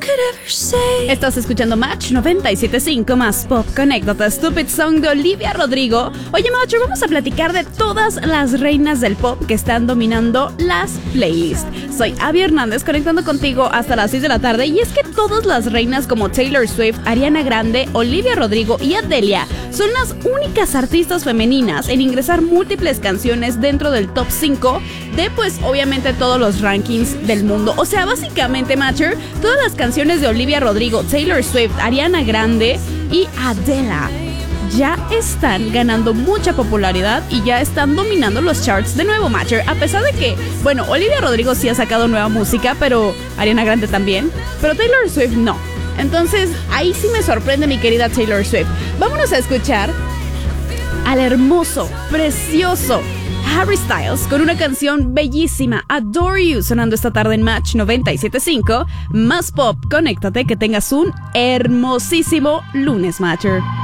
Estás escuchando Match 97.5 más Pop. Conéctate, Stupid Song de Olivia Rodrigo. Oye, Match, vamos a platicar de todas las reinas del pop que están dominando las playlists. Soy Abby Hernández, conectando contigo hasta las 6 de la tarde. Y es que todas las reinas como Taylor Swift, Ariana Grande, Olivia Rodrigo y Adele son las únicas artistas femeninas en ingresar múltiples canciones dentro del top 5 de, pues, obviamente todos los rankings del mundo. O sea, básicamente, Matcher, todas las canciones de Olivia Rodrigo, Taylor Swift, Ariana Grande y Adele ya están ganando mucha popularidad y ya están dominando los charts de nuevo, Matcher. A pesar de que, bueno, Olivia Rodrigo sí ha sacado nueva música, pero Ariana Grande también, pero Taylor Swift no. Entonces, ahí sí me sorprende mi querida Taylor Swift. Vámonos a escuchar al hermoso, precioso Harry Styles con una canción bellísima, Adore You, sonando esta tarde en Match 97.5 más Pop. Conéctate, que tengas un hermosísimo lunes, Matcher.